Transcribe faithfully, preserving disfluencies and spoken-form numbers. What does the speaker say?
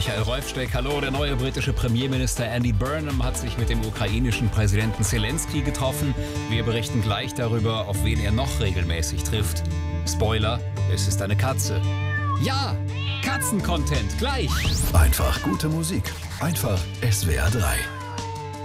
Michael Roifsteck, hallo. Der neue britische Premierminister Andy Burnham hat sich mit dem ukrainischen Präsidenten Zelensky getroffen. Wir berichten gleich darüber, auf wen er noch regelmäßig trifft. Spoiler, es ist eine Katze. Ja, Katzen-Content, gleich. Einfach gute Musik. Einfach S W R drei.